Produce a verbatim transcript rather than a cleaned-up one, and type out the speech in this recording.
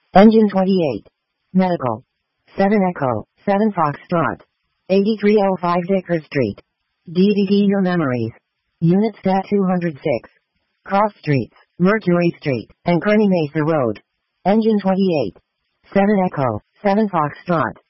Engine twenty-eight. Medical. seven Echo, seven Foxtrot. eighty-three oh five Dicker Street. D V D Your Memories. Unit Stat two oh six. Cross Streets, Mercury Street, and Kearny Mesa Road. Engine twenty-eight. seven Echo, seven Foxtrot.